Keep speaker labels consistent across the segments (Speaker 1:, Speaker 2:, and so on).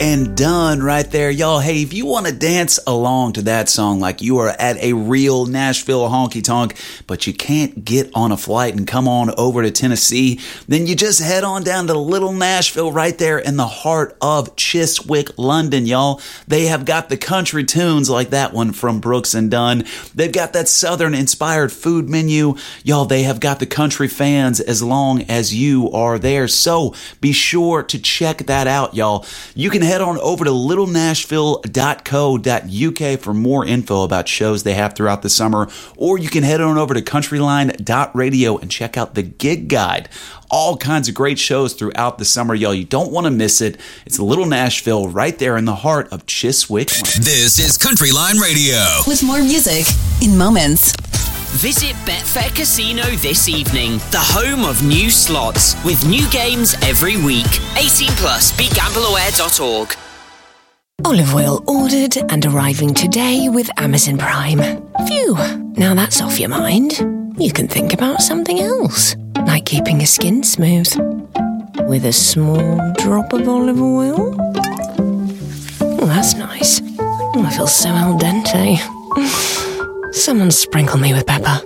Speaker 1: and Done right there. Y'all, hey, if you want to dance along to that song like you are at a real Nashville honky tonk, but you can't get on a flight and come on over to Tennessee, then you just head on down to Little Nashville right there in the heart of Chiswick, London, y'all. They have got the country tunes like that one from Brooks and Dunn. They've got that Southern inspired food menu. Y'all, they have got the country fans as long as you are there. So be sure to check that out, y'all. You can head on over to littlenashville.co.uk for more info about shows they have throughout the summer, or you can head on over to countryline.radio and check out the gig guide. All kinds of great shows throughout the summer, y'all. You don't want to miss it. It's Little Nashville right there in the heart of Chiswick.
Speaker 2: This is Countryline Radio.
Speaker 3: With more music in moments.
Speaker 4: Visit Betfair Casino this evening, the home of new slots, with new games every week. 18 plus, begambleaware.org.
Speaker 5: Olive oil ordered and arriving today with Amazon Prime. Phew, now that's off your mind. You can think about something else, like keeping your skin smooth with a small drop of olive oil. Oh, that's nice. Oh, I feel so al dente. Someone sprinkle me with pepper.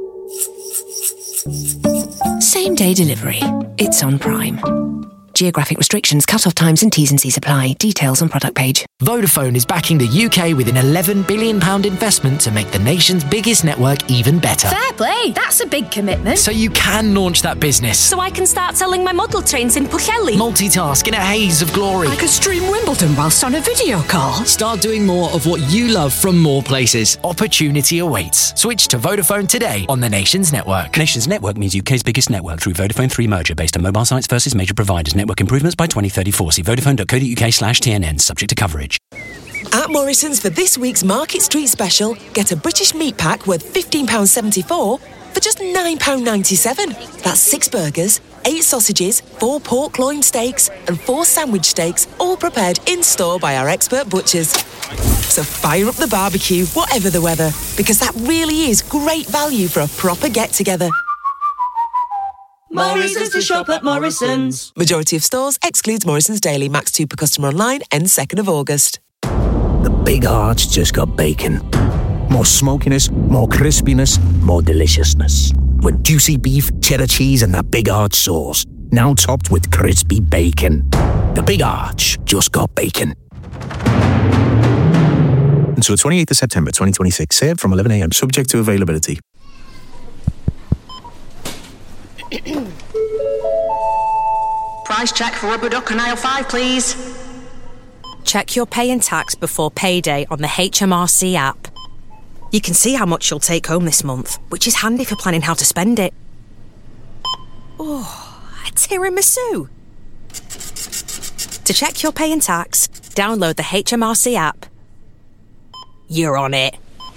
Speaker 5: Same day delivery. It's on Prime. Geographic restrictions, cut-off times and T's and C's apply. Details on product page.
Speaker 6: Vodafone is backing the UK with an £11 billion investment to make the nation's biggest network even better.
Speaker 7: Fair play, that's a big commitment.
Speaker 6: So you can launch that business.
Speaker 7: So I can start selling my model trains in Pwllheli.
Speaker 6: Multitask in a haze of glory.
Speaker 8: I could stream Wimbledon whilst on a video call.
Speaker 6: Start doing more of what you love from more places. Opportunity awaits. Switch to Vodafone today on the Nations Network.
Speaker 9: Nations Network means UK's biggest network through Vodafone 3 merger based on mobile sites versus major providers. Network improvements by 2034. See vodafone.co.uk/TNN, subject to coverage.
Speaker 10: At Morrison's for this week's Market Street special, get a British meat pack worth £15.74 for just £9.97. That's 6 burgers, 8 sausages, 4 pork loin steaks and 4 sandwich steaks, all prepared in-store by our expert butchers. So fire up the barbecue, whatever the weather, because that really is great value for a proper get-together.
Speaker 11: Morrison's to shop at Morrison's.
Speaker 10: Majority of stores excludes Morrison's Daily. Max 2 per customer online, ends 2nd of August.
Speaker 12: The Big Arch just got bacon. More smokiness, more crispiness, more deliciousness. With juicy beef, cheddar cheese and that Big Arch sauce. Now topped with crispy bacon. The Big Arch just got bacon.
Speaker 13: Until 28th of September 2026. Served from 11 a.m. Subject to availability.
Speaker 11: Price check for rubber duck and aisle 5, please.
Speaker 14: Check your pay and tax before payday on the HMRC app. You can see how much you'll take home this month, which is handy for planning how to spend it. Oh, a tiramisu. To check your pay and tax, download the HMRC app. You're on it.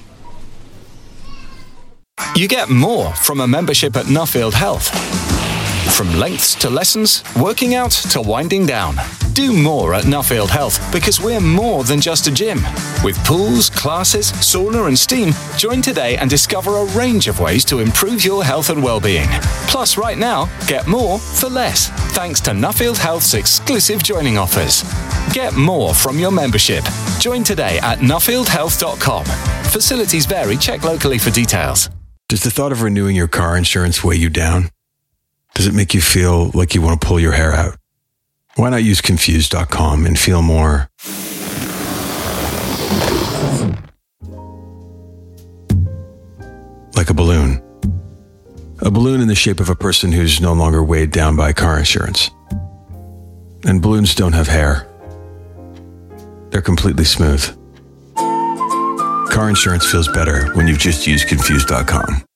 Speaker 15: You get more from a membership at Nuffield Health. From lengths to lessons, working out to winding down. Do more at Nuffield Health because we're more than just a gym. With pools, classes, sauna and steam, join today and discover a range of ways to improve your health and well-being. Plus, right now, get more for less, thanks to Nuffield Health's exclusive joining offers. Get more from your membership. Join today at nuffieldhealth.com. Facilities vary. Check locally for details.
Speaker 16: Does the thought of renewing your car insurance weigh you down? Does it make you feel like you want to pull your hair out? Why not use Confused.com and feel more like a balloon? A balloon in the shape of a person who's no longer weighed down by car insurance. And balloons don't have hair. They're completely smooth. Car insurance feels better when you've just used Confused.com.